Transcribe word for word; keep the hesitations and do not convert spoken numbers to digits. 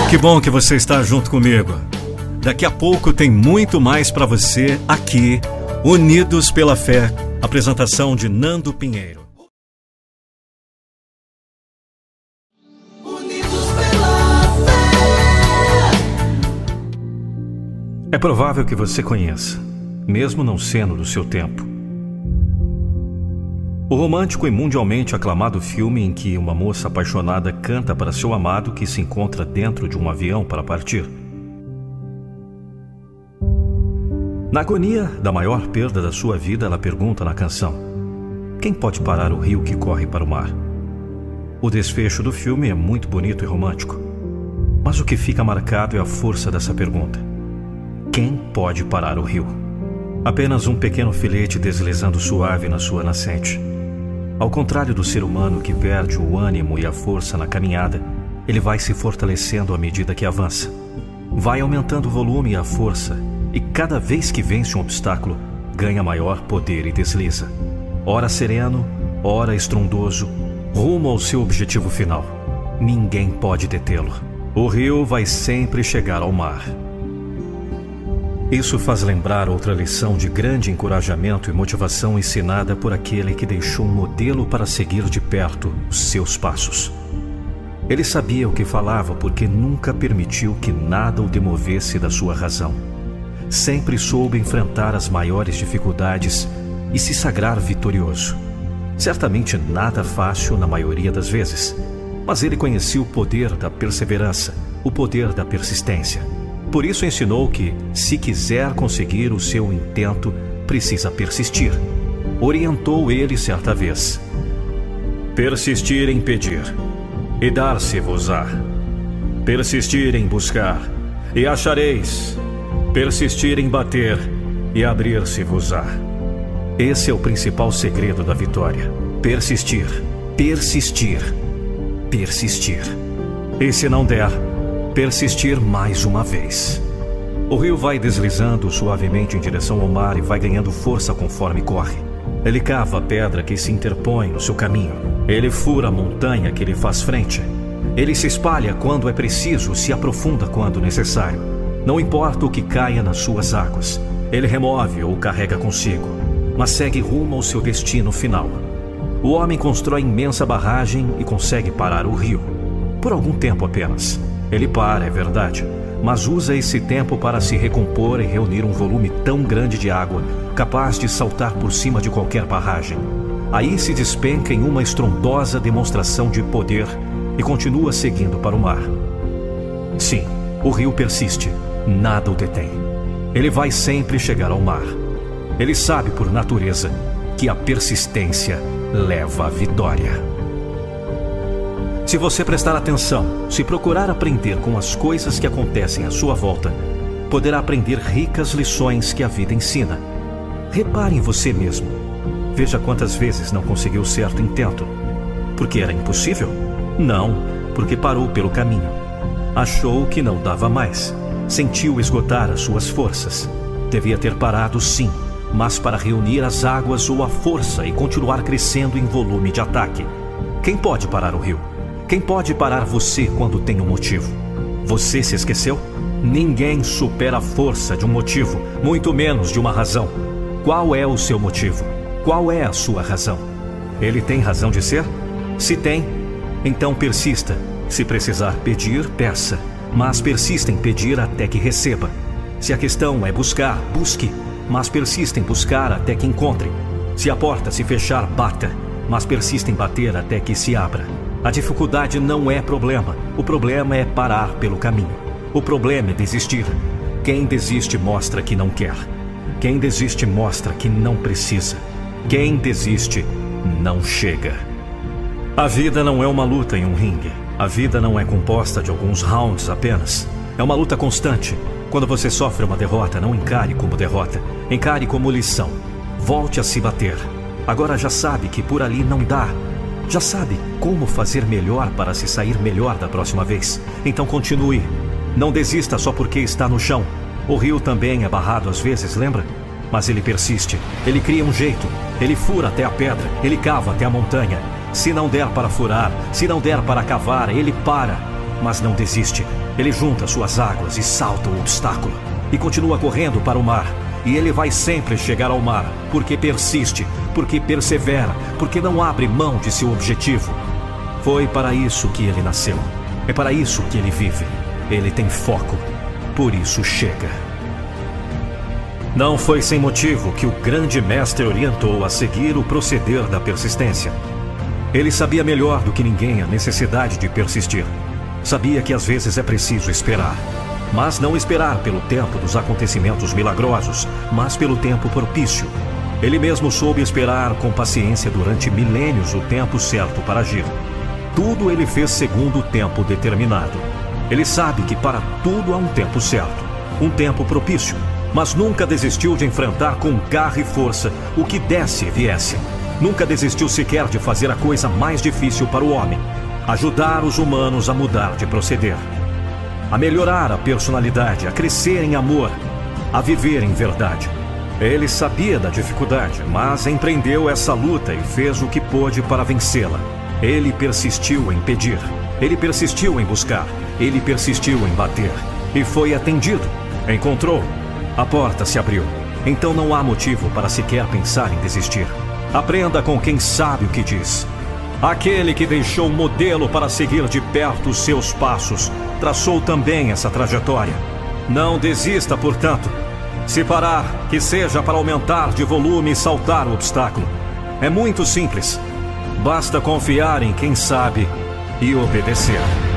Que bom que você está junto comigo. Daqui a pouco tem muito mais para você aqui, Unidos pela Fé. Apresentação de Nando Pinheiro. Unidos pela Fé. É provável que você conheça, mesmo não sendo do seu tempo, o romântico e mundialmente aclamado filme em que uma moça apaixonada canta para seu amado que se encontra dentro de um avião para partir. Na agonia da maior perda da sua vida, ela pergunta na canção: quem pode parar o rio que corre para o mar? O desfecho do filme é muito bonito e romântico, mas o que fica marcado é a força dessa pergunta: quem pode parar o rio? Apenas um pequeno filete deslizando suave na sua nascente. Ao contrário do ser humano que perde o ânimo e a força na caminhada, ele vai se fortalecendo à medida que avança. Vai aumentando o volume e a força, e cada vez que vence um obstáculo, ganha maior poder e desliza. Ora sereno, ora estrondoso, rumo ao seu objetivo final. Ninguém pode detê-lo. O rio vai sempre chegar ao mar. Isso faz lembrar outra lição de grande encorajamento e motivação ensinada por aquele que deixou um modelo para seguir de perto os seus passos. Ele sabia o que falava porque nunca permitiu que nada o demovesse da sua razão. Sempre soube enfrentar as maiores dificuldades e se sagrar vitorioso. Certamente nada fácil na maioria das vezes, mas ele conhecia o poder da perseverança, o poder da persistência. Por isso ensinou que, se quiser conseguir o seu intento, precisa persistir. Orientou ele certa vez: persistir em pedir, e dar-se-vos-á. Persistir em buscar, e achareis. Persistir em bater, e abrir-se-vos-á. Esse é o principal segredo da vitória: persistir, persistir, persistir. E se não der, persistir mais uma vez. O rio vai deslizando suavemente em direção ao mar e vai ganhando força conforme corre. Ele cava a pedra que se interpõe no seu caminho. Ele fura a montanha que lhe faz frente. Ele se espalha quando é preciso, se aprofunda quando necessário. Não importa o que caia nas suas águas, ele remove ou carrega consigo, mas segue rumo ao seu destino final. O homem constrói imensa barragem e consegue parar o rio. Por algum tempo apenas. Ele para, é verdade, mas usa esse tempo para se recompor e reunir um volume tão grande de água, capaz de saltar por cima de qualquer barragem. Aí se despenca em uma estrondosa demonstração de poder e continua seguindo para o mar. Sim, o rio persiste, nada o detém. Ele vai sempre chegar ao mar. Ele sabe por natureza que a persistência leva à vitória. Se você prestar atenção, se procurar aprender com as coisas que acontecem à sua volta, poderá aprender ricas lições que a vida ensina. Repare em você mesmo. Veja quantas vezes não conseguiu certo intento. Porque era impossível? Não, porque parou pelo caminho. Achou que não dava mais. Sentiu esgotar as suas forças. Devia ter parado, sim, mas para reunir as águas ou a força e continuar crescendo em volume de ataque. Quem pode parar o rio? Quem pode parar você quando tem um motivo? Você se esqueceu? Ninguém supera a força de um motivo, muito menos de uma razão. Qual é o seu motivo? Qual é a sua razão? Ele tem razão de ser? Se tem, então persista. Se precisar pedir, peça. Mas persista em pedir até que receba. Se a questão é buscar, busque. Mas persista em buscar até que encontre. Se a porta se fechar, bata. Mas persista em bater até que se abra. A dificuldade não é problema. O problema é parar pelo caminho. O problema é desistir. Quem desiste mostra que não quer. Quem desiste mostra que não precisa. Quem desiste não chega. A vida não é uma luta em um ringue. A vida não é composta de alguns rounds apenas. É uma luta constante. Quando você sofre uma derrota, não encare como derrota. Encare como lição. Volte a se bater. Agora já sabe que por ali não dá. Já sabe como fazer melhor para se sair melhor da próxima vez. Então continue. Não desista só porque está no chão. O rio também é barrado às vezes, lembra? Mas ele persiste. Ele cria um jeito. Ele fura até a pedra. Ele cava até a montanha. Se não der para furar, se não der para cavar, ele para. mas não desiste. Ele junta suas águas e salta o obstáculo. E continua correndo para o mar. E ele vai sempre chegar ao mar, porque persiste, porque persevera, porque não abre mão de seu objetivo. Foi para isso que ele nasceu. É para isso que ele vive. Ele tem foco. Por isso chega. Não foi sem motivo que o grande mestre orientou a seguir o proceder da persistência. Ele sabia melhor do que ninguém a necessidade de persistir. Sabia que às vezes é preciso esperar. Mas não esperar pelo tempo dos acontecimentos milagrosos, mas pelo tempo propício. Ele mesmo soube esperar com paciência durante milênios o tempo certo para agir. Tudo ele fez segundo o tempo determinado. Ele sabe que para tudo há um tempo certo, um tempo propício, mas nunca desistiu de enfrentar com garra e força o que desse e viesse. Nunca desistiu sequer de fazer a coisa mais difícil para o homem: ajudar os humanos a mudar de proceder, a melhorar a personalidade, a crescer em amor, a viver em verdade. Ele sabia da dificuldade, mas empreendeu essa luta e fez o que pôde para vencê-la. Ele persistiu em pedir, ele persistiu em buscar, ele persistiu em bater. E foi atendido. Encontrou. A porta se abriu. Então não há motivo para sequer pensar em desistir. Aprenda com quem sabe o que diz. Aquele que deixou um modelo para seguir de perto os seus passos, traçou também essa trajetória. Não desista, portanto. Se parar, que seja para aumentar de volume e saltar o obstáculo. É muito simples. Basta confiar em quem sabe e obedecer.